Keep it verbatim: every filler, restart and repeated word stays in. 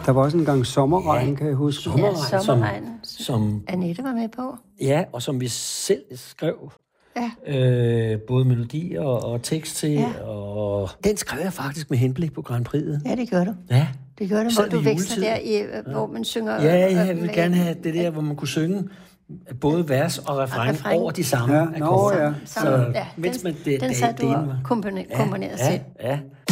Der var også en gang sommerregn, ja, kan jeg huske. Sommerregn, Ja, sommerregn, som, som Annette var med på. Ja, og som vi selv skrev. Ja. Øh, både melodi og, og tekst til. Ja. Og den skrev jeg faktisk med henblik på Grand Prix'et. Ja, det gør du. Ja. Det gør du, Sad hvor du ved veksler juletid. der, i, hvor man synger... Ja, jeg vil med, gerne have det der, hvor man kunne synge både vers og refræn, og refræn. over de samme Ja, akkorder. nå, ja. Så ja, mens den, man det, den det, sad du det og var- komponeret, ja, komponeret ja, selv. ja.